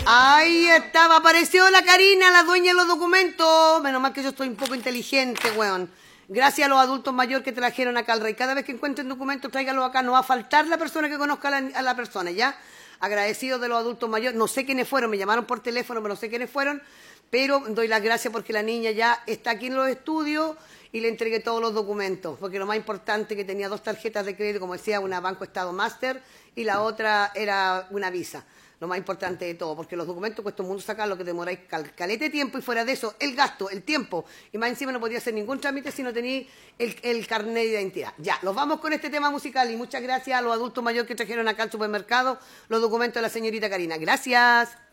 Ahí estaba, apareció la Karina, la dueña de los documentos. Menos mal que yo estoy un poco inteligente, weón. Gracias a los adultos mayores que trajeron acá al rey. Cada vez que encuentren documentos, tráiganlos acá. No va a faltar la persona que conozca a la persona, ¿ya? Agradecidos de los adultos mayores. No sé quiénes fueron, me llamaron por teléfono, pero no sé quiénes fueron. Pero doy las gracias porque la niña ya está aquí en los estudios y le entregué todos los documentos. Porque lo más importante que tenía 2 tarjetas de crédito, como decía, una Banco Estado Master y la otra era una Visa. Lo más importante de todo, porque los documentos cuesta un mundo sacar, lo que demoráis calete de tiempo y fuera de eso, el gasto, el tiempo. Y más encima no podía hacer ningún trámite si no tenéis el carnet de identidad. Ya, los vamos con este tema musical y muchas gracias a los adultos mayores que trajeron acá al supermercado los documentos de la señorita Karina. Gracias.